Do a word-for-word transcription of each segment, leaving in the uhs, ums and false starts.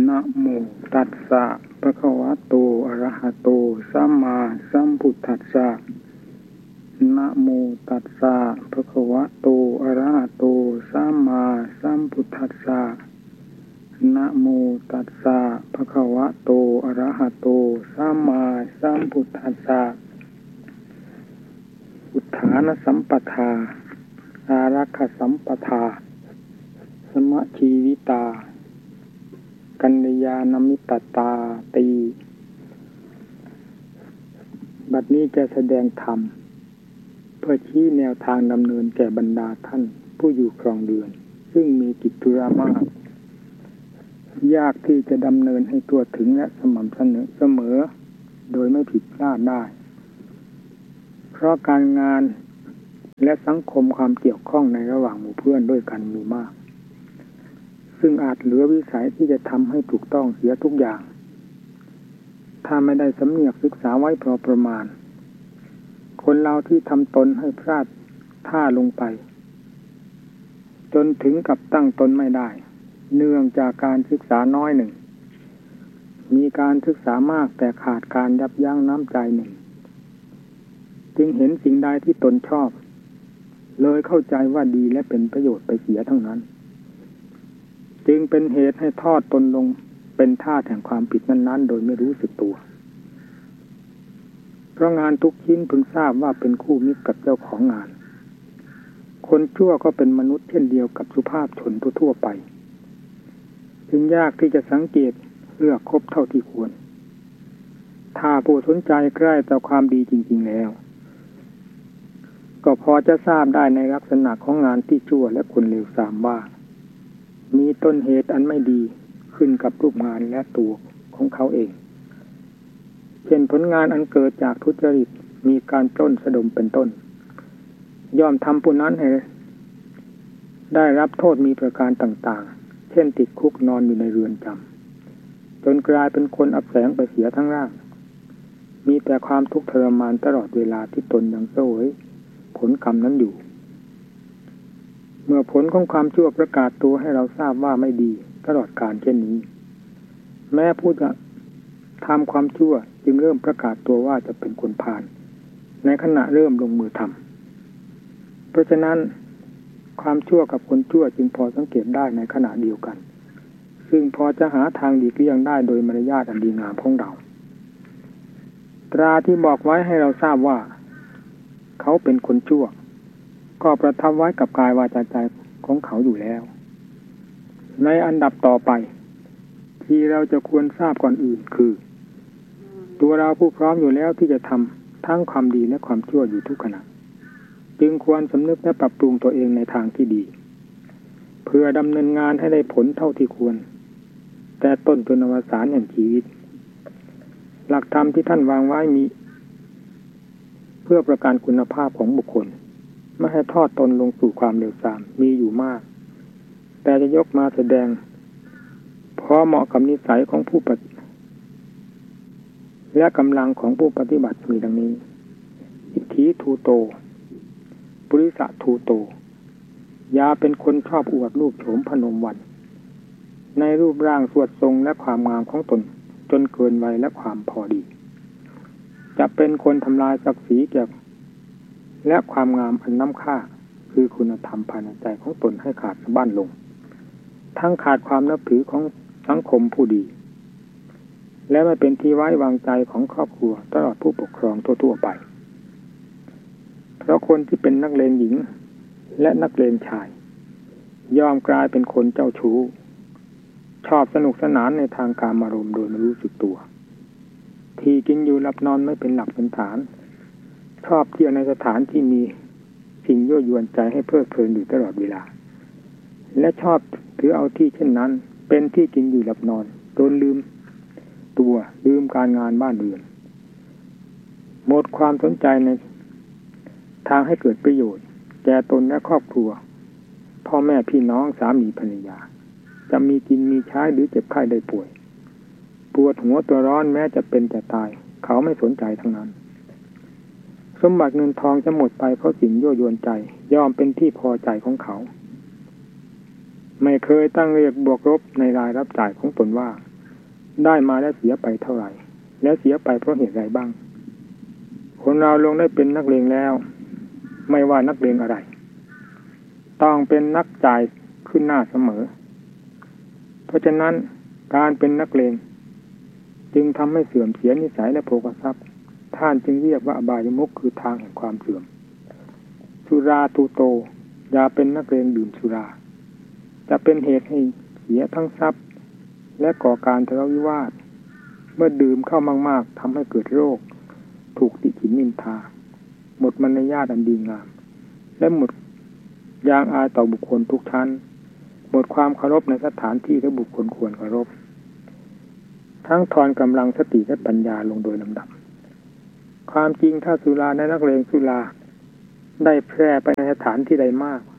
นะโมตัสสะภะคะวะโตอะระหะโตสัมมาสัมพุทธัสสะนะโมตัสสะภะคะวะโตอะระหะโตสัมมาสัมพุทธัสสะนะโมตัสสะภะคะวะโตอะระหะโตสัมมาสัมพุทธัสสะอุทธานสัมปทาอารักขสัมปทาสมะชีวิตากัญญาณมิตตาตีบัดนี้จะแสดงธรรมเพื่อชี้แนวทางดำเนินแก่บรรดาท่านผู้อยู่ครองเรือนซึ่งมีกิจธุระมากยากที่จะดำเนินให้ตัวถึงและสม่ำเสมอเสมอโดยไม่ผิดพลาดได้เพราะการงานและสังคมความเกี่ยวข้องในระหว่างหมู่เพื่อนด้วยกันมีมากซึ่งอาจเหลือวิสัยที่จะทำให้ถูกต้องเสียทุกอย่างถ้าไม่ได้สำเนียกศึกษาไว้พอประมาณคนเราที่ทำตนให้พลาดท่าลงไปจนถึงกับตั้งตนไม่ได้เนื่องจากการศึกษาน้อยหนึ่งมีการศึกษามากแต่ขาดการยับยั้งน้ำใจหนึ่งจึงเห็นสิ่งใดที่ตนชอบเลยเข้าใจว่าดีและเป็นประโยชน์ไปเสียทั้งนั้นจึงเป็นเหตุให้ทอดตนลงเป็นทาสแห่งความผิดนั้นๆโดยไม่รู้สึกตัวเพราะงานทุกชิ้นพึงทราบว่าเป็นคู่มิตรกับเจ้าของงานคนชั่วก็เป็นมนุษย์เช่นเดียวกับสุภาพชนทั่วๆไปจึงยากที่จะสังเกตเลือกคบเท่าที่ควรถ้าผู้สนใจใกล้ต่อความดีจริงๆแล้วก็พอจะทราบได้ในลักษณะของงานที่ชั่วและคนเลวทรามว่ามีต้นเหตุอันไม่ดีขึ้นกับรูปงานและตัวของเขาเองเช่นผลงานอันเกิดจากทุจริตมีการปล้นสะดมเป็นต้นย่อมทำผู้นั้นให้ได้รับโทษมีประการต่างๆเช่นติดคุกนอนอยู่ในเรือนจำจนกลายเป็นคนอับแสงไปเสียทั้งร่างมีแต่ความทุกข์ทรมานตลอดเวลาที่ตนยังเสวยผลกรรมนั้นอยู่เมื่อผลของความชั่วประกาศตัวให้เราทราบว่าไม่ดีตลอดกาลเช่นนี้แม้ผู้จะทำความชั่วจึงเริ่มประกาศตัวว่าจะเป็นคนพาลในขณะเริ่มลงมือทำเพราะฉะนั้นความชั่วกับคนชั่วจึงพอสังเกตได้ในขณะเดียวกันซึ่งพอจะหาทางหลีกเลี่ยงได้โดยมารยาทอันดีงามของเราตราที่บอกไว้ให้เราทราบว่าเขาเป็นคนชั่วก็ประทับไว้กับกายวาจาใจของเขาอยู่แล้วในอันดับต่อไปที่เราจะควรทราบก่อนอื่นคือตัวเราผู้พร้อมอยู่แล้วที่จะทำทั้งความดีและความชั่วอยู่ทุกขณะจึงควรสำนึกและปรับปรุงตัวเองในทางที่ดีเพื่อดำเนินงานให้ได้ผลเท่าที่ควรแต่ต้นจนอวสานแห่งชีวิตหลักธรรมที่ท่านวางไว้มีเพื่อประกันคุณภาพของบุคคลไม่ให้ทอดตนลงสู่ความเลวทรามมีอยู่มากแต่จะยกมาแสดงพอเหมาะกับนิสัยของผู้ปฏิและกำลังของผู้ปฏิบัติมีดังนี้อิทธิทูโตปุริสะทูโตอย่าเป็นคนชอบอวดรูปโฉมพนมวันในรูปร่างสวดทรงและความงามของตนจนเกินวัยและความพอดีจะเป็นคนทำลายศักดิ์ศรีแก่และความงามอันล้ำค่าคือคุณธรรมภายในใจของตนให้ขาดสะบั้นลงทั้งขาดความนับถือของสังคมผู้ดีและไม่เป็นที่ไว้วางใจของครอบครัวตลอดผู้ปกครองทั่วๆไปเพราะคนที่เป็นนักเลงหญิงและนักเลงชายยอมกลายเป็นคนเจ้าชู้ชอบสนุกสนานในทางกามารมณ์โดยไม่รู้สึกตัวที่กินอยู่หลับนอนไม่เป็นหลักเป็นฐานชอบเที่ยวในสถานที่มีสิ่งยั่วยวนใจให้เพลิดเพลินอยู่ตลอดเวลาและชอบถือเอาที่เช่นนั้นเป็นที่กินอยู่หลับนอนโดนลืมตัวลืมการงานบ้านเรือนหมดความสนใจในทางให้เกิดประโยชน์แก่ตนและครอบครัวพ่อแม่พี่น้องสามีภรรยาจะมีกินมีใช้หรือเจ็บไข้ได้ป่วยปวดหัวตัวร้อนแม้จะเป็นจะตายเขาไม่สนใจทั้งนั้นสมบัติเงินทองจะหมดไปเพราะสิ่งยั่วยวนใจย่อมเป็นที่พอใจของเขาไม่เคยตั้งเรียกบวกลบในรายรับจ่ายของตนว่าได้มาแล้วเสียไปเท่าไหร่แล้วเสียไปเพราะเหตุใดบ้างคนเราลงได้เป็นนักเลงแล้วไม่ว่านักเลงอะไรต้องเป็นนักจ่ายขึ้นหน้าเสมอเพราะฉะนั้นการเป็นนักเลงจึงทำให้เสื่อมเสียนิสัยและโภคทรัพย์ท่านจึงเรียกว่าอบายมุขคือทางแห่งความเสื่อมสุราตูโตอย่าเป็นนักเลงดื่มสุราจะเป็นเหตุให้เสียทั้งทรัพย์และก่อการทะเลาะวิวาทเมื่อดื่มเข้ามากๆทำให้เกิดโรคถูกติฉินนินทาหมดมารยาทอันดีงามและหมดยางอายต่อบุคคลทุกชั้นหมดความเคารพในสถานที่และบุคคลควรเคารพทั้งทอนกำลังสติและปัญญาลงโดยลำดับความจริงถ้าสุราในนักเลงสุราได้แพร่ไปในสถานที่ใดมาก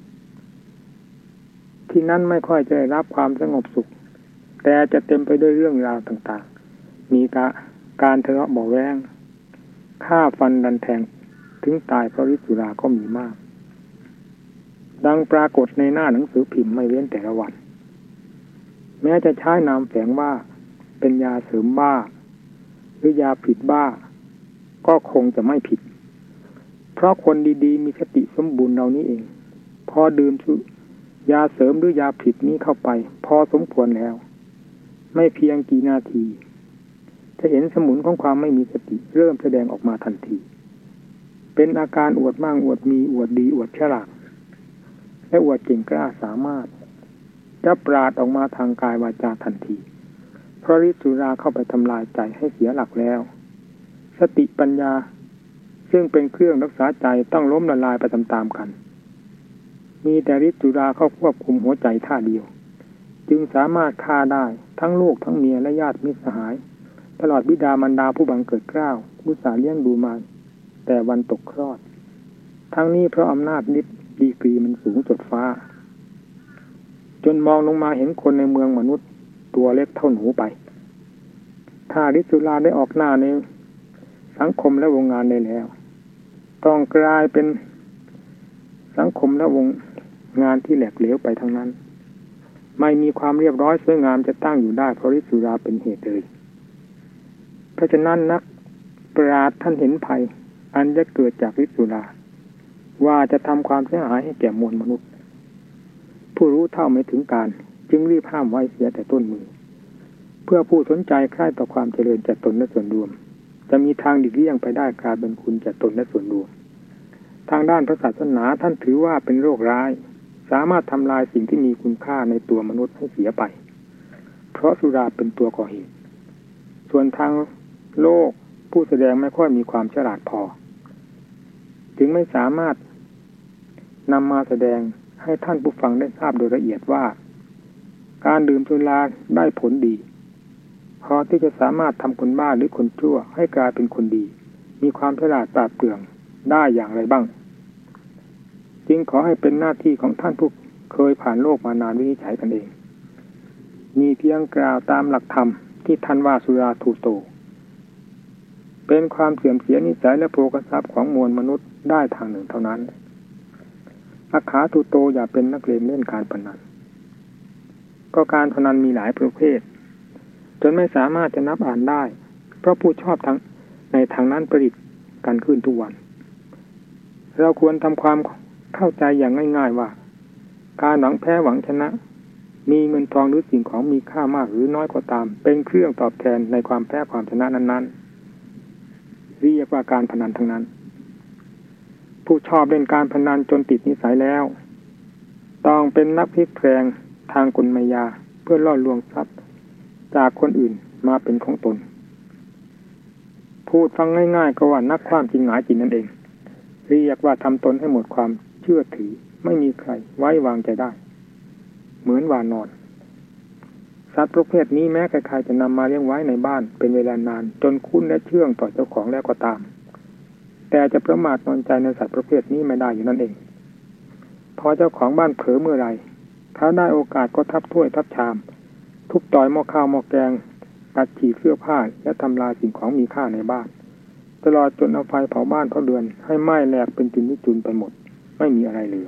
ที่นั้นไม่ค่อยจะได้รับความสงบสุขแต่จะเต็มไปด้วยเรื่องราวต่างๆมีการทะเลาะเบาะแว้งฆ่าฟันดันแทงถึงตายเพราะฤทธิ์สุราก็มีมากดังปรากฏในหน้าหนังสือพิมพ์ไม่เว้นแต่ละวันแม้จะใช้นามแฝงว่าเป็นยาเสริมบ้าหรือยาผิดบ้าก็คงจะไม่ผิดเพราะคนดีๆมีสติสมบูรณ์เหล่านี้เองพอดื่มยาเสริมหรือยาผิดนี้เข้าไปพอสมควรแล้วไม่เพียงกี่นาทีจะเห็นสมุนของความไม่มีสติเริ่มแสดงออกมาทันทีเป็นอาการอวดมั่งอวดมีอวดดีอวดฉลาดและอวดเก่งกล้าสามารถจะปราดออกมาทางกายวาจาทันทีเพราะฤทธิ์สุราเข้าไปทำลายใจให้เสียหลักแล้วสติปัญญาซึ่งเป็นเครื่องรักษาใจต้องล้มละลายไปตามๆกันมีแต่ฤทธิ์สุราเข้าควบคุมหัวใจท่าเดียวจึงสามารถฆ่าได้ทั้งลูกทั้งเมียและญาติมิตรสหายตลอดบิดามารดาผู้บังเกิดเกล้าผู้สาเลี้ยงดูมาแต่วันตกคลอดทั้งนี้เพราะอำนาจฤทธิ์ดีกรีมันสูงสุดฟ้าจนมองลงมาเห็นคนในเมืองมนุษย์ตัวเล็กเท่าหนูไปถ้าฤทธิ์สุราได้ออกหน้าในสังคมและวงงานได้แล้วต้องกลายเป็นสังคมและวงงานที่แหลกเหลวไปทั้งนั้นไม่มีความเรียบร้อยสวยงามจะตั้งอยู่ได้เพราะฤทธิ์สุราเป็นเหตุเลยเพราะฉะนั้นนักปราชญ์ท่านเห็นภัยอันจะเกิดจากฤทธิ์สุราว่าจะทำความเสียหายให้แก่มวลมนุษย์ผู้รู้เท่าไม่ถึงการจึงรีบห้ามไว้เสียแต่ต้นมือเพื่อผู้สนใจใคร่ต่อความเจริญแก่ตนและส่วนรวมจะมีทางหลีกเลี่ยงไปได้กลายเป็นคุณแก่ตนและส่วนรวมทางด้านพระศาสนาท่านถือว่าเป็นโรคร้ายสามารถทำลายสิ่งที่มีคุณค่าในตัวมนุษย์ให้เสียไปเพราะสุราเป็นตัวก่อเหตุส่วนทางโลกผู้แสดงไม่ค่อยมีความฉลาดพอจึงไม่สามารถนำมาแสดงให้ท่านผู้ฟังได้ทราบโดยละเอียดว่าการดื่มสุราได้ผลดีพอที่จะสามารถทำคนบ้าหรือคนชั่วให้กลายเป็นคนดีมีความฉลาดปราดเปรื่องได้อย่างไรบ้างจึงขอให้เป็นหน้าที่ของท่านผู้เคยผ่านโลกมานานวินิจฉัยกันเองมีเพียงกล่าวตามหลักธรรมที่ท่านว่าสุราทูโตเป็นความเสื่อมเสียนิสัยและโภคทรัพย์ของมวลมนุษย์ได้ทางหนึ่งเท่านั้นอาขาทูโตอย่าเป็นนักเลงเล่นการพนันก็การพนันมีหลายประเภทจนไม่สามารถจะนับอ่านได้เพราะผู้ชอบทั้งในทางนั้นประดิษฐ์กันขึ้นทุกวันเราควรทำความเข้าใจอย่างง่ายๆว่าการหวังแพ้หวังชนะมีเงินทองหรือสิ่งของมีค่ามากหรือน้อยก็ตามเป็นเครื่องตอบแทนในความแพ้ความชนะนั้นๆเรียกว่าการพนันทั้งนั้นผู้ชอบเล่นการพนันจนติดนิสัยแล้วต้องเป็นนักพลิกแพลงทางกลมายาเพื่อล่อลวงทรัพย์จากคนอื่นมาเป็นของตนพูดฟังง่ายๆก็ว่านักความจริงหงายจริงนั่นเองเรียกว่าทำตนให้หมดความเชื่อถือไม่มีใครไว้วางใจได้เหมือนวานอนสัตว์ประเภทนี้แม้ใครๆจะนำมาเลี้ยงไว้ในบ้านเป็นเวลานานจนคุ้นและเชื่องต่อเจ้าของแล้วก็ตามแต่จะประมาทนอนใจในสัตว์ประเภทนี้ไม่ได้อยู่นั่นเองพอเจ้าของบ้านเผลอเมื่อไรเขาได้โอกาสก็ทับถ้วยทับชามทุบต่อยหม้อข้าวหม้อแกงกัดฉีกเสื้อผ้าและทำลายสิ่งของมีค่าในบ้านตลอดจนเอาไฟเผาบ้านเผาเรือนให้ไหม้แหลกเป็นจุนนิจุนไปหมดไม่มีอะไรเหลือ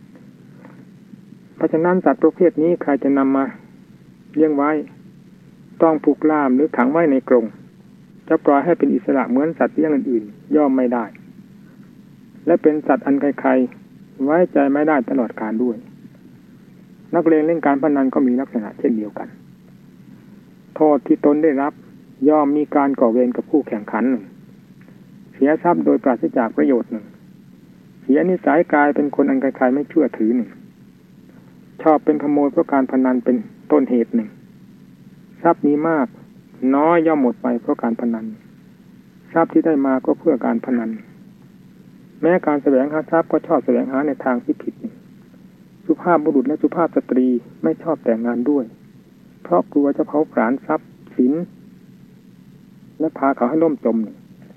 เพราะฉะนั้นสัตว์ประเภทนี้ใครจะนำมาเลี้ยงไว้ต้องผูกล่ามหรือขังไว้ในกรงจะปล่อยให้เป็นอิสระเหมือนสัตว์เลี้ยงอื่นๆย่อมไม่ได้และเป็นสัตว์อันใครๆไว้ใจไม่ได้ตลอดกาลด้วยนักเลงเล่นการพนันก็มีลักษณะเช่นเดียวกันโทษที่ตนได้รับย่อมมีการก่อเวรกับผู้แข่งขันหนึ่งเสียทรัพย์โดยปราศจากประโยชน์หนึ่งเสียนิสัยกลายเป็นคนอันใครๆไม่เชื่อถือหนึ่งชอบเป็นขโมยเพราะการพนันเป็นต้นเหตุหนึ่งทรัพย์มีมากน้อยย่อมหมดไปเพราะการพนันทรัพย์ที่ได้มาก็เพื่อการพนันแม้การแสวงหาทรัพย์ก็ชอบแสวงหาในทางที่ผิดสุภาพบุรุษและสุภาพสตรีไม่ชอบแต่งงานด้วยเพราะกลัวจะเผาผลาญทรัพย์สินและพาเขาให้ล่มจม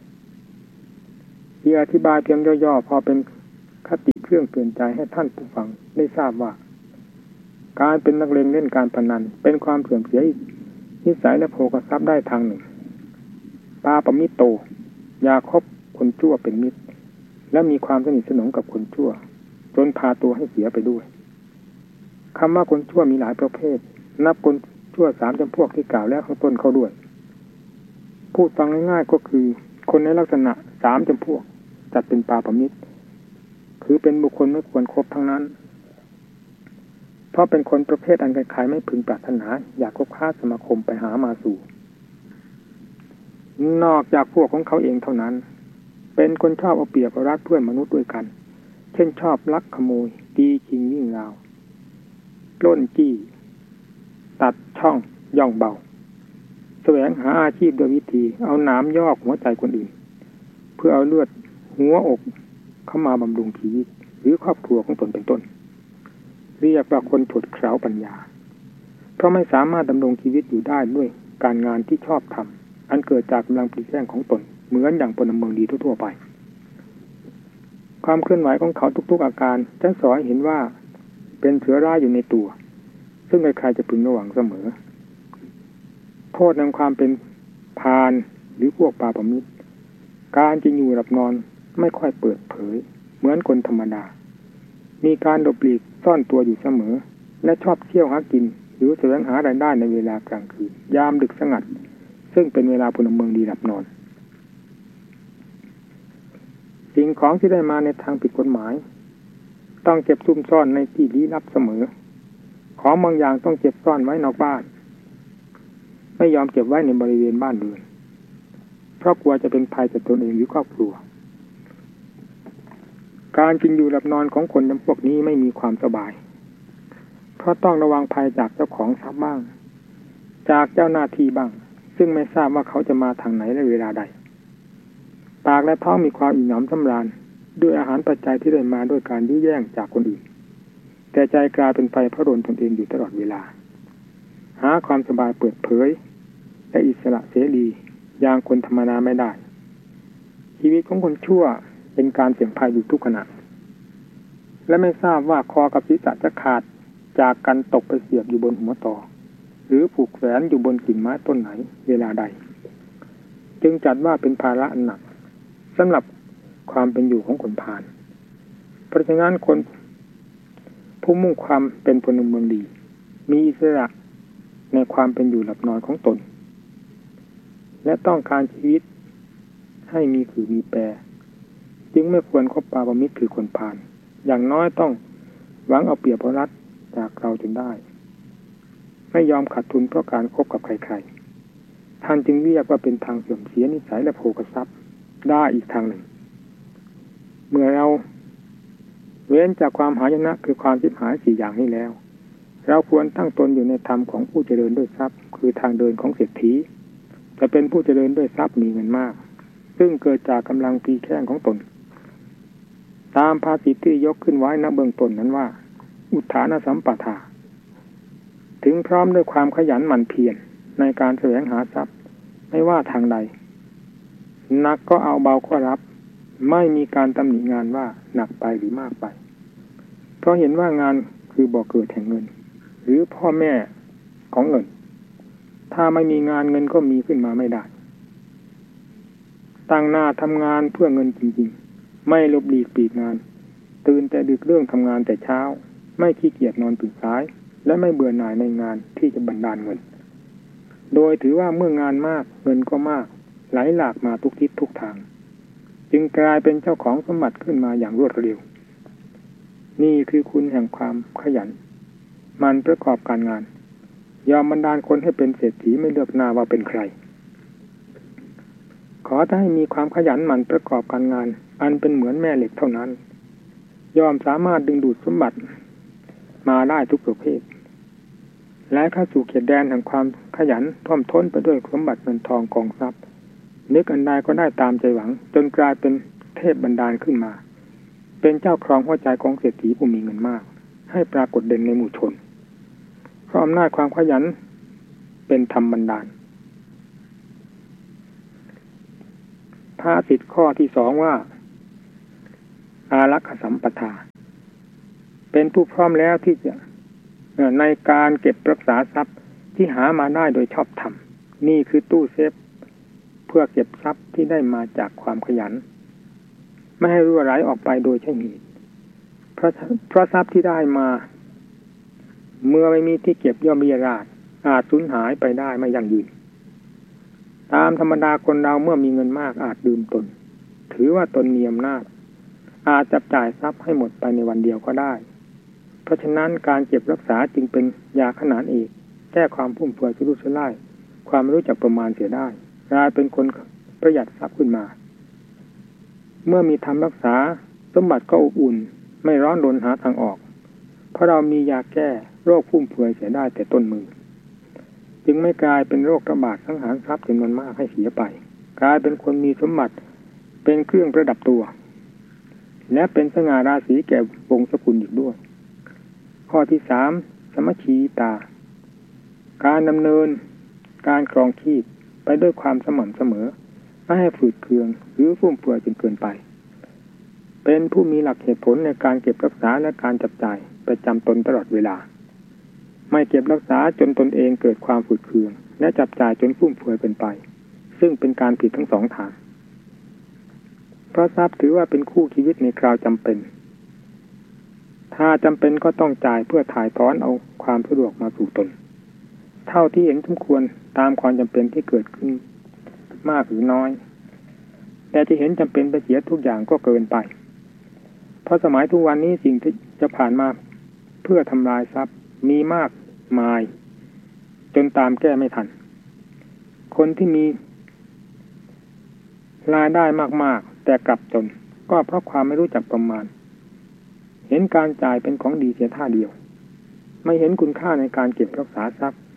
ที่อธิบายเพียงย่อๆพอเป็นคติเครื่องเตือนใจให้ท่านผู้ฟังได้ทราบว่าการเป็นนักเลงเล่นการพนันเป็นความเสื่อมเสียนิสัยและโภคทรัพย์ได้ทางหนึ่งปาปมิโตอย่าคบคนชั่วเป็นมิตรและมีความสนิทสนมกับคนชั่วจนพาตัวให้เสียไปด้วยคำว่าคนชั่วมีหลายประเภทนับคนชั่วสามจำพวกที่กล่าวแล้วข้างต้นเข้าด้วยพูดฟังง่ายๆก็คือคนในลักษณะสามจำพวกจัดเป็นปาปมิตรคือเป็นบุคคลไม่ควรคบทั้งนั้นเพราะเป็นคนประเภทอันใครๆไม่พึงปรารถนาอยากคบค้าสมาคมไปหามาสู่นอกจากพวกของเขาเองเท่านั้นเป็นคนชอบเอาเปรียบเอารัดเพื่อนมนุษย์ด้วยกันเช่นชอบลักขโมยตีชิงวิ่งราวปล้นจี้ตัดช่องย่องเบาแสวงหาอาชีพโดยวิธีเอาน้ำยอกหัวใจคนอื่นเพื่อเอาเลือดหัวอกเข้ามาบำรุงชีวิตหรือครอบครัวของตนเป็นต้นเรียกว่าคนถดเขลาปัญญาเพราะไม่สามารถดำรงชีวิตอยู่ได้ด้วยการงานที่ชอบทำอันเกิดจากกำลังปลีกแย่งของตนเหมือนอย่างพลเมืองดีทั่วๆไปความเคลื่อนไหวของเขาทุกๆอาการจะสอนเห็นว่าเป็นเสือร้ายอยู่ในตัวซึ่งใครๆจะพึงระวังเสมอโทษในความเป็นพาลหรือพวกปาปมิตรการจะอยู่หลับนอนไม่ค่อยเปิดเผยเหมือนคนธรรมดามีการหลบหลีกซ่อนตัวอยู่เสมอและชอบเที่ยวหากินหรือแสวงหารายได้ในเวลากลางคืนยามดึกสงัดซึ่งเป็นเวลาพลเมืองดีหลับนอนสิ่งของที่ได้มาในทางผิดกฎหมายต้องเก็บซุ่มซ่อนในที่ลี้ลับเสมอของบางอย่างต้องเก็บซ่อนไว้นอกบ้านไม่ยอมเก็บไว้ในบริเวณบ้านเรือนเพราะกลัวจะเป็นภัยต่อตนเองหรือครอบครัวการกินอยู่หลับนอนของคนจำพวกนี้ไม่มีความสบายเพราะต้องระวังภัยจากเจ้าของทรัพย์บ้างจากเจ้าหน้าที่บ้างซึ่งไม่ทราบว่าเขาจะมาทางไหนและเวลาใดปากและท้องมีความอิ่มหนำสำราญด้วยอาหารปัจจัยที่ได้มาด้วยการยื้อแย่งจากคนอื่นแต่ใจกลายเป็นไฟพระรนตนเองอยู่ตลอดเวลาหาความสบายเปิดเผยและอิสระเสรีอย่างคนธรรมดาไม่ได้ชีวิตของคนชั่วเป็นการเสี่ยงภัยอยู่ทุกขณะและไม่ทราบว่าคอกับศีรษะจะขาดจากกันตกไปเสียบอยู่บนหัวต่อหรือผูกแขวนอยู่บนกิ่งไม้ต้นไหนเวลาใดจึงจัดว่าเป็นภาระอันหนักสำหรับความเป็นอยู่ของคนพาลเพราะฉะนั้นคนผู้มุ่งความเป็นพลเมืองดีมีอิสระในความเป็นอยู่หลับนอนของตนและต้องการชีวิตให้มีคือมีแปรจึงไม่ควรคบปาปมิตรคือคนพาลอย่างน้อยต้องหวังเอาเปรียบเอารัดจากเราจนได้ไม่ยอมขาดทุนเพราะการคบกับใครๆท่านจึงเรียกว่าเป็นทางเสื่อมเสียนิสัยและโภคทรัพย์ได้อีกทางหนึ่งเมื่อเราเว้นจากความหายนะคือความชิบหายสี่อย่างนี้แล้วเราควรตั้งตนอยู่ในธรรมของผู้เจริญด้วยทรัพย์คือทางเดินของเศรษฐีจะเป็นผู้เจริญด้วยทรัพย์มีเงินมากซึ่งเกิดจากกำลังปีแข้งของตนตามภาษิตที่ยกขึ้นไว้ณเบื้องต้นนั้นว่าอุทธานสัมปทาถึงพร้อมด้วยความขยันหมั่นเพียรในการแสวงหาทรัพย์ไม่ว่าทางใดหนักก็เอาเบาก็รับไม่มีการตำหนิงานว่าหนักไปหรือมากไปเพราะเห็นว่างานคือบ่อเกิดแห่งเงินหรือพ่อแม่ของเงินถ้าไม่มีงานเงินก็มีขึ้นมาไม่ได้ตั้งหน้าทำงานเพื่อเงินจริงๆไม่หลบหลีกปีกงานตื่นแต่ดึกเรื่องทำงานแต่เช้าไม่ขี้เกียจนอนตื่นสายและไม่เบื่อหน่ายในงานที่จะบันดาลเงินโดยถือว่าเมื่องานมากเงินก็มากไหลหลากมาทุกทิศทุกทางจึงกลายเป็นเจ้าของสมบัติขึ้นมาอย่างรวดเร็วนี่คือคุณแห่งความขยันมันประกอบการงานยอมบันดาลคนให้เป็นเศรษฐีไม่เลือกหน้าว่าเป็นใครขอถ้าให้มีความขยันหมั่นประกอบการงานอันเป็นเหมือนแม่เหล็กเท่านั้นยอมสามารถดึงดูดสมบัติมาได้ทุกประเภทและเข้าสู่เขตแดนแห่งความขยันท่วมท้นไปด้วยสมบัติเงินทองกองทรัพย์นึกอันใดก็ได้ตามใจหวังจนกลายเป็นเทพบันดาลขึ้นมาเป็นเจ้าครองหัวใจของเศรษฐีผู้มีเงินมากให้ปรากฏเด่นในหมู่ชนเพราะอำนาจความขยันเป็นธรรมบันดาลภาษิตข้อที่สองว่าอารักขสัมปทาเป็นผู้พร้อมแล้วที่จะในการเก็บรักษาทรัพย์ที่หามาได้โดยชอบธรรมนี่คือตู้เซฟเพื่อเก็บทรัพย์ที่ได้มาจากความขยันไม่ให้รั่วไหลออกไปโดยใช่เหตุเพราะเพราะทรัพย์ที่ได้มาเมื่อไม่มีที่เก็บย่อมมีราชอาจสูญหายไปได้ไม่ยั่งยืนตามธรรมดาคนเราเมื่อมีเงินมากอาจดื่มตนถือว่าตนมีอำนาจอาจจับจ่ายทรัพย์ให้หมดไปในวันเดียวก็ได้เพราะฉะนั้นการเก็บรักษาจึงเป็นยาขนานเอกแก้ความฟุ่มเฟือยสุรุ่ยสุร่ายความไม่รู้จักประมาณเสียได้กลายเป็นคนประหยัดทรัพย์ขึ้นมาเมื่อมีธรรมรักษาสมบัติก็อบอุ่นไม่ร้อนรนหาทางออกเพราะเรามียาแก้โรคฟุ่มเฟือยเสียได้แต่ต้นมือจึงไม่กลายเป็นโรคระบาดสังหารทรัพย์จำนวนมากให้เสียไปกลายเป็นคนมีสมบัติเป็นเครื่องประดับตัวและเป็นสง่าราศีแก่วงศ์สกุลอีกด้วยข้อที่สามสมัชชีตาการดำเนินการครองชีพไปด้วยความสม่ำเสมอไม่ให้ฝืดเคืองหรือฟุ่มเฟือยจนเกินไปเป็นผู้มีหลักเหตุผลในการเก็บรักษาและการจับจ่ายประจำตนตลอดเวลาไม่เก็บรักษาจนตนเองเกิดความฝืดเคืองและจับจ่ายจนฟุ่มเฟือยเป็นไปซึ่งเป็นการผิดทั้งสองทางเพราะทรัพย์ถือว่าเป็นคู่ชีวิตในคราวจำเป็นถ้าจำเป็นก็ต้องจ่ายเพื่อถ่ายถอนเอาความสะดวกมาสู่ตนเท่าที่เห็นสมควรตามความจำเป็นที่เกิดขึ้นมากหรือน้อยแต่ที่เห็นจำเป็นไปเสียทุกอย่างก็เกินไปเพราะสมัยทุกวันนี้สิ่งที่จะผ่านมาเพื่อทำลายทรัพย์มีมากมายจนตามแก้ไม่ทันคนที่มีรายได้มากๆแต่กลับจนก็เพราะความไม่รู้จักประมาณเห็นการจ่ายเป็นของดีเสียท่าเดียวไม่เห็นคุณค่าในการเก็บรักษาทรัพย์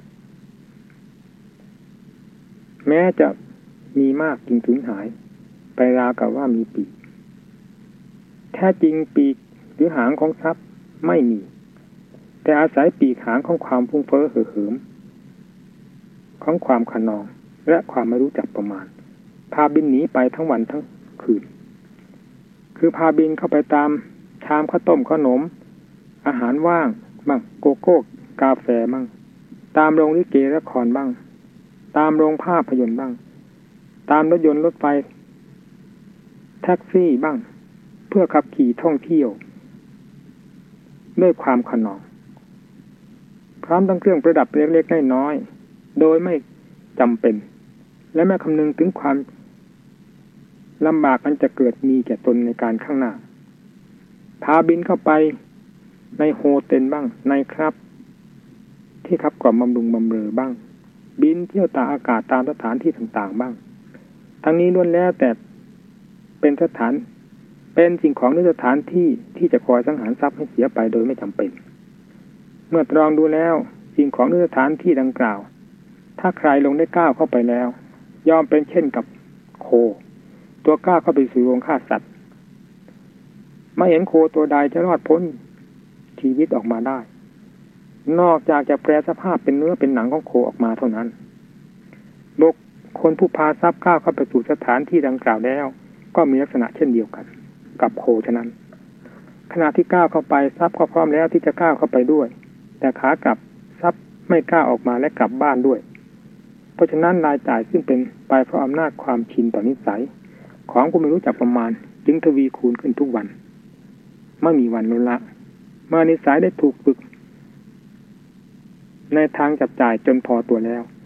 แม้จะมีมากจึงสูญหายไปราวกับว่ามีปีกแท้จริงปีกหรือหางของทรัพย์ไม่มีแต่อาศัยปีกหางของความฟุ้งเฟ้อเห่อเหิมของความขนองและความไม่รู้จักประมาณพาบินหนีไปทั้งวันทั้งคืนคือพาบินเข้าไปตามชามข้าวต้มขนมอาหารว่างบ้างโกโก้กาแฟบ้างตามโรงลิเกละครบ้างตามโรงภาพยนตร์บ้างตามรถยนต์รถไฟแท็กซี่บ้างเพื่อขับขี่ท่องเที่ยวด้วยความขนองพร้อมทั้งเครื่องประดับเล็กๆน้อยๆโดยไม่จำเป็นและไม่คำนึงถึงความลำบากอันจะเกิดมีแก่ตนในการข้างหน้าพาบินเข้าไปในโฮเทลบ้างในครับที่ขับกล่อมบำรุงบำเรอบ้างบินเที่ยวตากอากาศตามสถานที่ต่างๆบ้างทั้งนี้ล้วนแล้วแต่เป็นสถานเป็นสิ่งของหรือสถานที่ที่จะคอยสังหารทรัพย์ให้เสียไปโดยไม่จำเป็นเมื่อตรองดูแล้วสิ่งของหรือสถานที่ดังกล่าวถ้าใครลงได้ก้าวเข้าไปแล้วย่อมเป็นเช่นกับโคตัวก้าวเข้าไปสู่โรงฆ่าสัตว์ไม่เห็นโคตัวใดจะรอดพ้นชีวิตออกมาได้นอกจากจะแปรสภาพเป็นเนื้อเป็นหนังของโคออกมาเท่านั้นบุคคลผู้พาทรัพย์ก้าวเข้าไปสู่สถานที่ดังกล่าวแล้วก็มีลักษณะเช่นเดียวกันกับโคฉะนั้นขณะที่ก้าวเข้าไปทรัพย์ก็พร้อมแล้วที่จะก้าวเข้าไปด้วยแต่ขากลับทรัพย์ไม่กล้าออกมาและกลับบ้านด้วยเพราะฉะนั้นรายจ่ายซึ่งเป็นไปเพราะอำนาจความชินต่อนิสัยของผู้ไม่รู้จักประมาณจึงทวีคูณขึ้นทุกวันไม่มีวันลดละเมื่อนิสัยได้ถูกฝึกในทางจับจ่ายจนพอตัวแล้ว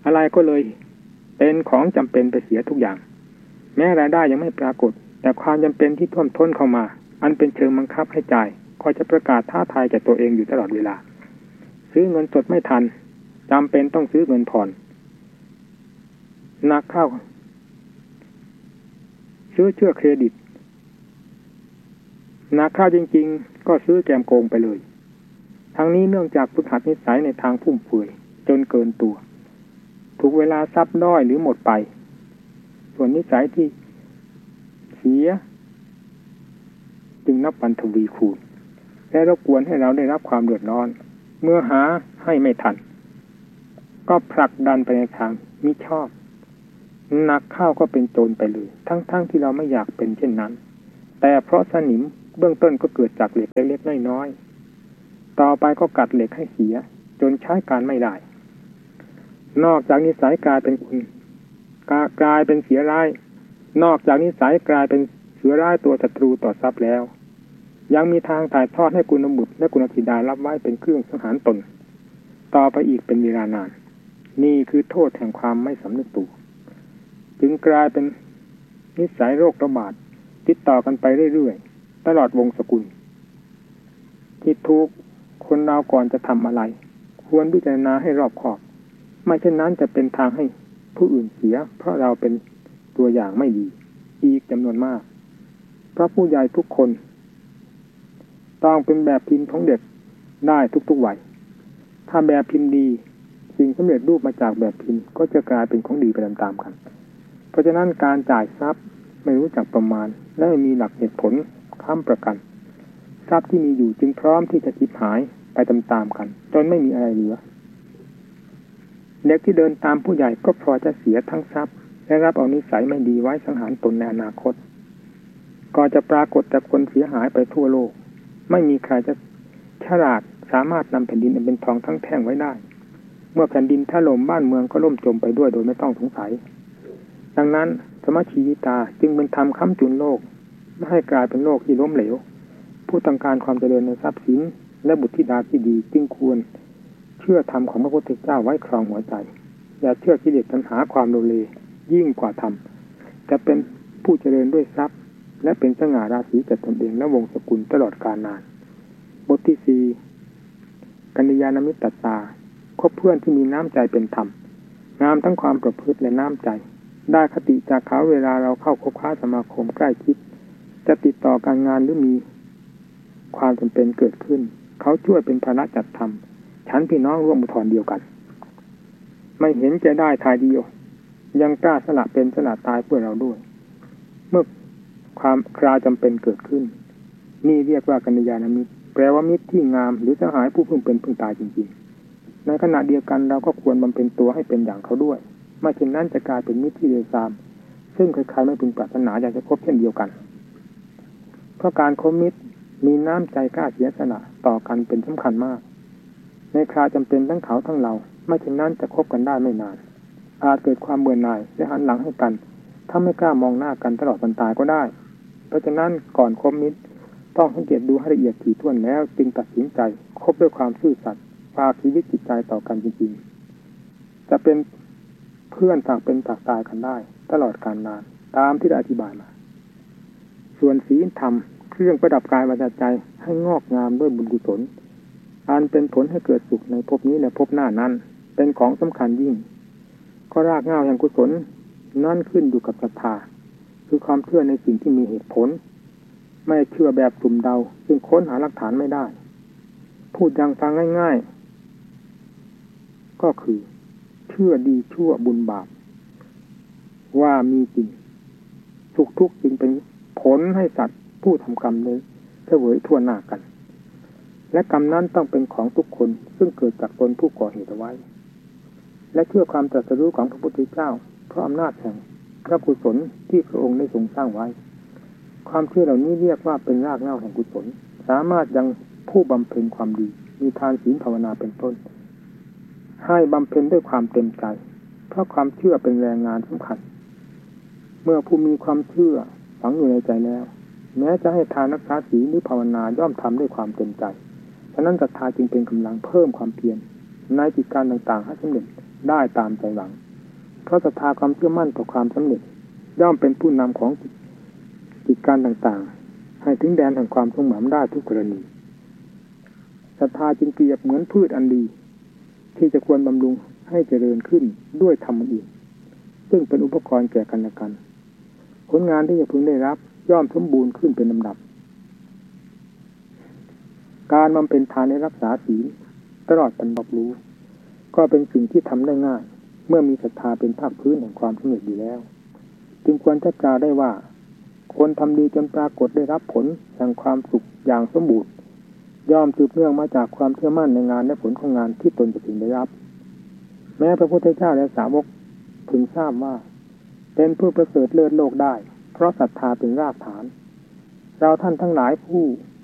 อะไรก็เลยเป็นของจำเป็นไปเสียทุกอย่างแม้รายได้ยังไม่ปรากฏแต่ความจำเป็นที่ท่วมท้นเข้ามาอันเป็นเชิงบังคับให้จ่ายคอยจะประกาศท้าทายแก่ตัวเองอยู่ตลอดเวลาซื้อเงินสดไม่ทันจำเป็นต้องซื้อเงินผ่อนนักเข้าซื้อเชื่อเครดิตนักเข้าจริงๆก็ซื้อแกมโกงไปเลยทั้งนี้เนื่องจากฝึกหัดนิสัยในทางฟุ่มเฟือยจนเกินตัวถูกเวลาทรัพย์น้อยหรือหมดไปส่วนนิสัยที่เสียจึงนับวันทวีคูณและรบกวนให้เราได้รับความเดือดร้อนเมื่อหาให้ไม่ทันก็ผลักดันไปในทางมิชอบหนักเข้าก็เป็นโจรไปเลยทั้งๆ ท, ที่เราไม่อยากเป็นเช่นนั้นแต่เพราะสนิมเบื้องต้นก็เกิดจากเหล็กเล็กๆน้อยๆต่อไปก็กัดเหล็กให้เสียจนใช้การไม่ได้นอกจากนิสัยกลายเป็นคุณกลายเป็นเสียร้ายนอกจากนิสัยกลายเป็นเสือร้ายตัวศัตรูต่อทรัพย์แล้วยังมีทางถ่ายทอดให้กุณบุตรและกุณธิดารับไว้เป็นเครื่องสังหารตนต่อไปอีกเป็นเวลานานนี่คือโทษแห่งความไม่สำนึกตัวจึงกลายเป็นนิสัยโรคระบาดติดต่อกันไปเรื่อยๆตลอดวงศกุลที่ทุกคนเราก่อนจะทำอะไรควรพิจารณาให้รอบคอบไม่เช่นนั้นจะเป็นทางให้ผู้อื่นเสียเพราะเราเป็นตัวอย่างไม่ดีอีกจำนวนมากเพราะผู้ใหญ่ทุกคนต้องเป็นแบบพิมพ์ของเด็กได้ทุกๆวัยถ้าแบบพิมพ์ดีสิ่งสำเร็จรูปมาจากแบบพิมพ์ก็จะกลายเป็นของดีไปตามๆกันเพราะฉะนั้นการจ่ายทรัพย์ไม่รู้จักประมาณและไม่มีหลักเหตุผลค้ำประกันทรัพย์ที่มีอยู่จึงพร้อมที่จะชิบหายไปตามๆกันจนไม่มีอะไรเหลือเด็กที่เดินตามผู้ใหญ่ก็พอจะเสียทั้งทรัพย์และรับเอานิสัยไม่ดีไว้สังหารตนในอนาคตก็จะปรากฏแต่คนเสียหายไปทั่วโลกไม่มีใครจะฉลาดสามารถนำแผ่นดินอันเป็นทองทั้งแท่งไว้ได้เมื่อแผ่นดินถล่มบ้านเมืองก็ล่มจมไปด้วยโดยไม่ต้องสงสัยดังนั้นสมชีวิตาจึงเป็นธรรมค้ำจุนโลกไม่ให้กลายเป็นโลกที่ล้มเหลวผู้ต้องการความเจริญในทรัพย์สินและบุตรธิดาที่ดีจึงควรเชื่อธรรมของพระพุทธเจ้าไว้ครองหัวใจอย่าเชื่อกิเลสตัณหาความโลเลยิ่งกว่าธรรมจะเป็นผู้เจริญด้วยทรัพย์และเป็นสง่าราศีแก่ตนเองและวงศกุลตลอดกาลนานบทที่สี่กัลยาณมิตรตาคบเพื่อนที่มีน้ำใจเป็นธรรมงามทั้งความประพฤติและน้ำใจได้คติจากเขาเวลาเราเข้าคบค้าสมาคมใกล้ชิดจะติดต่อการงานหรือมีความจำเป็นเกิดขึ้นเขาช่วยเป็นภาระจัดทำฉันพี่น้องร่วมอุทธรณ์เดียวกันไม่เห็นจะได้ทายเดียวยังกล้าสละเป็นสละตายเพื่อเราด้วยเมื่อความคราจำเป็นเกิดขึ้นนี่เรียกว่ากัลยาณมิตรแปลว่ามิตรที่งามหรือสหายผู้เพิ่งเป็นเพิ่งตายจริงๆในขณะเดียวกันเราก็ควรบำเพ็ญตัวให้เป็นอย่างเขาด้วยไม่เช่นนั้นจะกลายเป็นมิตรที่เลวทรามซึ่งใครๆไม่พึงปรารถนาอยากจะคบเช่นเดียวกันเพราะการคบมิตรมีน้ำใจกล้าเสียสละต่อกันเป็นสำคัญมากในคราจำเป็นทั้งเขาทั้งเราไม่เช่นนั้นจะคบกันได้ไม่นานอาจเกิดความเบื่อหน่ายและหันหลังให้กันถ้าไม่กล้ามองหน้ากันตลอดวันตายก็ได้เพราะฉะนั้นก่อนคบมิตรต้องสังเกตดูให้ละเอียดถี่ถ้วนแล้วจึงตัดสินใจคบด้วยความซื่อสัตย์ฝากชีวิตจิตใจต่อกันจริงๆจะเป็นเพื่อนฝากเป็นฝากตายกันได้ตลอดกาลนานตามที่ได้อธิบายมาส่วนศีลธรรมเครื่องประดับกายวาจาใจให้งอกงามด้วยบุญกุศลอันเป็นผลให้เกิดสุขในภพนี้และภพหน้านั้นเป็นของสำคัญยิ่งก็รากเหง้าแห่งกุศลนั่นขึ้นอยู่กับศรัทธาคือความเชื่อในสิ่งที่มีเหตุผลไม่เชื่อแบบสุ่มเดาซึ่งค้นหาหลักฐานไม่ได้พูดอย่างฟังง่ายๆก็คือเชื่อดีชั่วบุญบาปว่ามีจริงสุขทุกข์จึงเป็นผลให้สัตว์ผู้ทำกรรมนี้เสวยทั่วหน้ากันและกรรมนั้นต้องเป็นของทุกคนซึ่งเกิดจากตนผู้ก่อเหตุไว้และเชื่อความตรัสรู้ของพระพุทธเจ้าเพราะอำนาจแห่งพระกุศลที่พระองค์ได้ทรงสร้างไว้ความเชื่อเหล่านี้เรียกว่าเป็นรากเหง้าแห่งกุศลสามารถยังผู้บำเพ็ญความดีมีทานศีลภาวนาเป็นต้นให้บำเพ็ญด้วยความเต็มใจเพราะความเชื่อเป็นแรงงานสำคัญเมื่อผู้มีความเชื่อฝังอยู่ในใจแล้วแม้จะให้ทานรักษาศีลหรือภาวนาย่อมทำด้วยความเต็มใจฉะนั้นศรัทธาจึงเป็นกำลังเพิ่มความเพียรในกิจการต่างๆให้สำเร็จได้ตามใจหวังเพราะศรัทธาความเชื่อมั่นต่อความสำเร็จย่อมเป็นผู้นำของกิจการต่างๆให้ถึงแดนแห่งความสงบได้ทุกกรณีศรัทธาจึงเปรียบเหมือนพืชอันดีที่จะควรบำรุงให้เจริญขึ้นด้วยธรรมอีกซึ่งเป็นอุปกรณ์แก่กันและกันผลงานที่จะพึงได้รับย่อมสมบูรณ์ขึ้นเป็นลำดับการบำเพ็ญทานในรักษาศีลตลอดเป็นบอกรู้ก็เป็นสิ่งที่ทำได้ง่ายเมื่อมีศรัทธาเป็นภาคพื้นแห่งความสำเร็จอยู่แล้วจึงควรจะกล่าวได้ว่าคนทำดีจนปรากฏได้รับผลแห่งความสุขอย่างสมบูรณ์ย่อมสืบเนื่องมาจากความเชื่อมั่นในงานและผลของงานที่ตนจะพึงได้รับแม้พระพุทธเจ้าและสาวกพึงทราบว่าเป็นผู้ประเสริฐเลิศโลกได้เพราะศรัทธาเป็นรากฐานเราท่านทั้งหลายผู้